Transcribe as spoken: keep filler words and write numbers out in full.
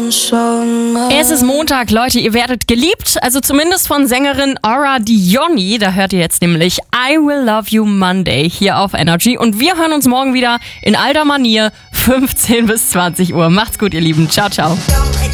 Es ist Montag, Leute, ihr werdet geliebt, also zumindest von Sängerin Ora Diony. Da hört ihr jetzt nämlich I Will Love You Monday hier auf Energy. Und wir hören uns morgen wieder in alter Manier, fünfzehn bis zwanzig Uhr. Macht's gut, ihr Lieben. Ciao, ciao.